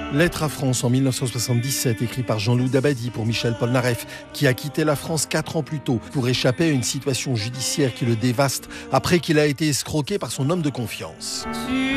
Lettre à France en 1977, écrit par Jean-Loup Dabadi pour Michel Polnareff, qui a quitté la France 4 ans plus tôt pour échapper à une situation judiciaire qui le dévaste après qu'il a été escroqué par son homme de confiance.